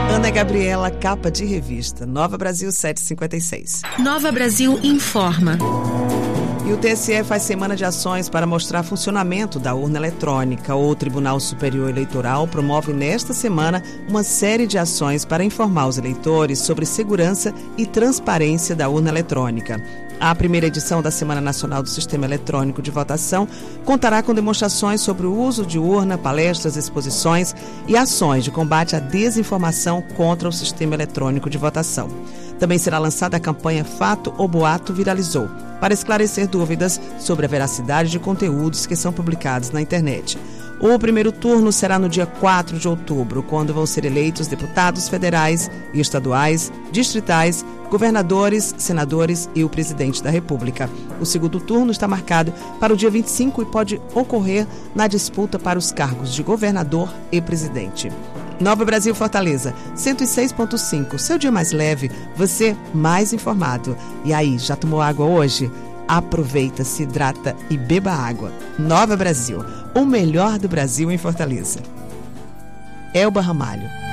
Ana Gabriela, capa de revista. Nova Brasil 756. Nova Brasil informa. E o TSE faz semana de ações para mostrar funcionamento da urna eletrônica. O Tribunal Superior Eleitoral promove nesta semana uma série de ações para informar os eleitores sobre segurança e transparência da urna eletrônica. A primeira edição da Semana Nacional do Sistema Eletrônico de Votação contará com demonstrações sobre o uso de urna, palestras, exposições e ações de combate à desinformação contra o sistema eletrônico de votação. Também será lançada a campanha Fato ou Boato Viralizou, para esclarecer dúvidas sobre a veracidade de conteúdos que são publicados na internet. O primeiro turno será no dia 4 de outubro, quando vão ser eleitos deputados federais e estaduais, distritais, governadores, senadores e o presidente da República. O segundo turno está marcado para o dia 25 e pode ocorrer na disputa para os cargos de governador e presidente. Nova Brasil Fortaleza, 106.5. Seu dia mais leve, você mais informado. E aí, já tomou água hoje? Aproveita, se hidrata e beba água. Nova Brasil, o melhor do Brasil em Fortaleza. Elba Ramalho.